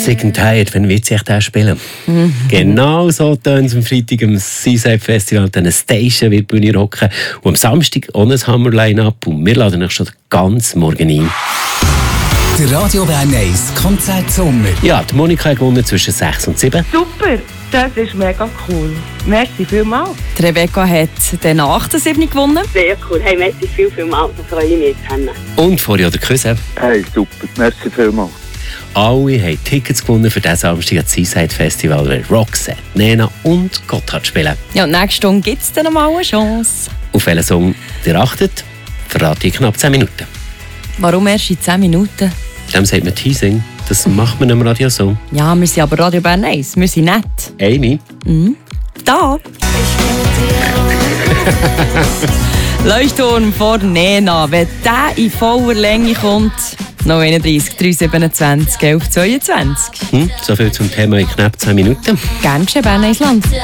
Sick and Tired, wenn wir jetzt den spielen. Genau so tönt es am Freitag am Seaside Festival. Dann eine Station wird die Bühne rocken. Und am Samstag ohne ein Hammer-Line-Up. Und wir laden euch schon den ganzen Morgen ein. Der Radio Bern 1 Konzert Sommer. Ja, die Monika hat gewonnen zwischen 6 und 7. Super, das ist mega cool. Merci vielmals. Die Rebecca hat den 8.7. gewonnen. Sehr cool. Hey, merci vielmals. Da freue ich mich jetzt. Und vorher der Küsse. Hey, super. Merci vielmals. Alle haben Tickets gewonnen für diesen Samstag am Seaside Festival, weil Roxette, Nena und Gotthard spielen. Ja, und nächste Stunde gibt es dann nochmal eine Chance. Auf welchen Song ihr achtet, verrate ich knapp 10 Minuten. Warum erst in 10 Minuten? Dem sagt man Teasing. Das macht man im Radio so. Ja, wir sind aber Radio Bern 1. Wir sind nett. Amy. Da. Leuchtturm vor Nena. Wenn der in voller Länge kommt, 39 327 11 22. So viel zum Thema in knapp 10 Minuten. Gern geschehen, Bern 1 Land.